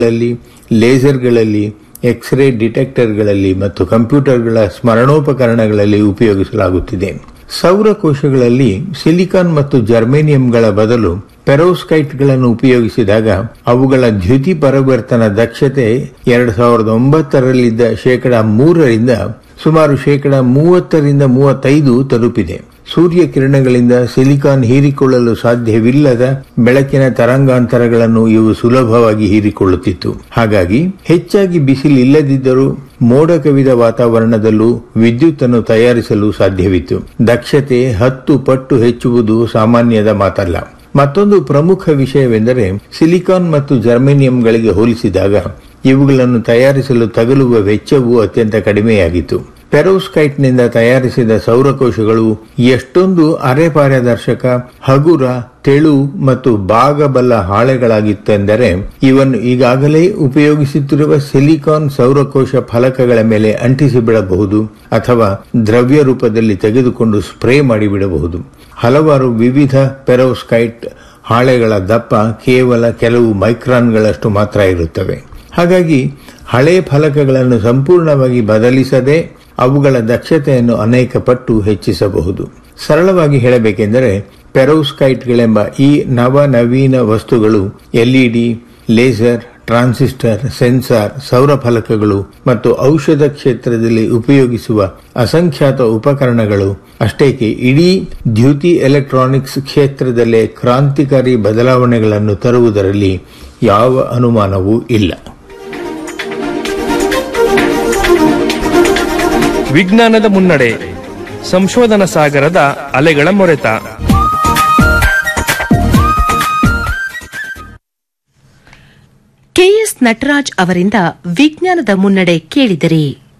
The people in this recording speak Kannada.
ಲೇಸರ್ಗಳಲ್ಲಿ, ಎಕ್ಸ್ರೇ ಡಿಟೆಕ್ಟರ್ಗಳಲ್ಲಿ ಮತ್ತು ಕಂಪ್ಯೂಟರ್ಗಳ ಸ್ಮರಣೋಪಕರಣಗಳಲ್ಲಿ ಉಪಯೋಗಿಸಲಾಗುತ್ತಿದೆ. ಸೌರಕೋಶಗಳಲ್ಲಿ ಸಿಲಿಕಾನ್ ಮತ್ತು ಜರ್ಮೇನಿಯಂಗಳ ಬದಲು ಪೆರೋಸ್ಕೈಟ್ಗಳನ್ನು ಉಪಯೋಗಿಸಿದಾಗ ಅವುಗಳ ದ್ಯುತಿ ಪರಿವರ್ತನಾ ದಕ್ಷತೆ 2009ರಲ್ಲಿದ್ದ 3% ಸುಮಾರು 30-35 ತಲುಪಿದೆ. ಸೂರ್ಯ ಕಿರಣಗಳಿಂದ ಸಿಲಿಕಾನ್ ಹೀರಿಕೊಳ್ಳಲು ಸಾಧ್ಯವಿಲ್ಲದ ಬೆಳಕಿನ ತರಂಗಾಂತರಗಳನ್ನು ಇವು ಸುಲಭವಾಗಿ ಹೀರಿಕೊಳ್ಳುತ್ತಿತ್ತು. ಹಾಗಾಗಿ ಹೆಚ್ಚಾಗಿ ಬಿಸಿಲಿಲ್ಲದಿದ್ದರೂ ಮೋಡ ಕವಿದ ವಾತಾವರಣದಲ್ಲೂ ವಿದ್ಯುತ್ ಅನ್ನು ತಯಾರಿಸಲು ಸಾಧ್ಯವಿತ್ತು. ದಕ್ಷತೆ 10 ಪಟ್ಟು ಹೆಚ್ಚುವುದು ಸಾಮಾನ್ಯದ ಮಾತಲ್ಲ. ಮತ್ತೊಂದು ಪ್ರಮುಖ ವಿಷಯವೆಂದರೆ ಸಿಲಿಕಾನ್ ಮತ್ತು ಜರ್ಮೇನಿಯಂಗಳಿಗೆ ಹೋಲಿಸಿದಾಗ ಇವುಗಳನ್ನು ತಯಾರಿಸಲು ತಗಲುವ ವೆಚ್ಚವು ಅತ್ಯಂತ ಕಡಿಮೆಯಾಗಿತ್ತು. ಪೆರೋಸ್ಕೈಟ್ನಿಂದ ತಯಾರಿಸಿದ ಸೌರಕೋಶಗಳು ಎಷ್ಟೊಂದು ಅರೆ ಪಾರದರ್ಶಕ, ಹಗುರ, ತೆಳು ಮತ್ತು ಬಾಗಬಲ್ಲ ಹಾಳೆಗಳಾಗಿತ್ತೆಂದರೆ ಇವನ್ನು ಈಗಾಗಲೇ ಉಪಯೋಗಿಸುತ್ತಿರುವ ಸಿಲಿಕಾನ್ ಸೌರಕೋಶ ಫಲಕಗಳ ಮೇಲೆ ಅಂಟಿಸಿಬಿಡಬಹುದು ಅಥವಾ ದ್ರವ್ಯ ರೂಪದಲ್ಲಿ ತೆಗೆದುಕೊಂಡು ಸ್ಪ್ರೇ ಮಾಡಿಬಿಡಬಹುದು. ಹಲವಾರು ವಿವಿಧ ಪೆರೋಸ್ಕೈಟ್ ಹಾಳೆಗಳ ದಪ್ಪ ಕೇವಲ ಕೆಲವು ಮೈಕ್ರಾನ್ಗಳಷ್ಟು ಮಾತ್ರ ಇರುತ್ತವೆ. ಹಾಗಾಗಿ ಹಳೆ ಫಲಕಗಳನ್ನು ಸಂಪೂರ್ಣವಾಗಿ ಬದಲಿಸದೆ ಅವುಗಳ ದಕ್ಷತೆಯನ್ನು ಅನೇಕ ಪಟ್ಟು ಹೆಚ್ಚಿಸಬಹುದು. ಸರಳವಾಗಿ ಹೇಳಬೇಕೆಂದರೆ ಪೆರೋಸ್ಕೈಟ್ಗಳೆಂಬ ಈ ನವನವೀನ ವಸ್ತುಗಳು ಎಲ್ಇಡಿ, ಲೇಸರ್, ಟ್ರಾನ್ಸಿಸ್ಟರ್, ಸೆನ್ಸಾರ್, ಸೌರ ಫಲಕಗಳು ಮತ್ತು ಔಷಧ ಕ್ಷೇತ್ರದಲ್ಲಿ ಉಪಯೋಗಿಸುವ ಅಸಂಖ್ಯಾತ ಉಪಕರಣಗಳು ಅಷ್ಟೇಕೆ ಇಡೀ ದ್ಯುತಿ ಎಲೆಕ್ಟ್ರಾನಿಕ್ಸ್ ಕ್ಷೇತ್ರದಲ್ಲೇ ಕ್ರಾಂತಿಕಾರಿ ಬದಲಾವಣೆಗಳನ್ನು ತರುವುದರಲ್ಲಿ ಯಾವ ಅನುಮಾನವೂ ಇಲ್ಲ. ವಿಜ್ಞಾನದ ಮುನ್ನಡೆ, ಸಂಶೋಧನಾ ಸಾಗರದ ಅಲೆಗಳ ಮೊರೆತ. ಕೆಎಸ್ ನಟರಾಜ್ ಅವರಿಂದ ವಿಜ್ಞಾನದ ಮುನ್ನಡೆ ಕೇಳಿದಿರಿ.